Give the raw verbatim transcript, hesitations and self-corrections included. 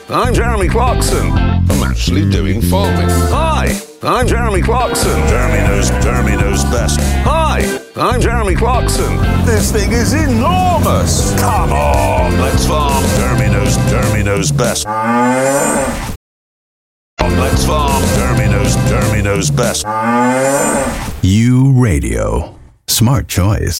I'm Jeremy Clarkson. I'm actually doing farming. Hi, I'm Jeremy Clarkson. Jeremy knows, Jeremy knows best. Hi, I'm Jeremy Clarkson. This thing is enormous. Come on, let's farm. Jeremy knows, Jeremy knows best. Let's farm. Jeremy knows, Jeremy knows best. U Radio. Smart choice.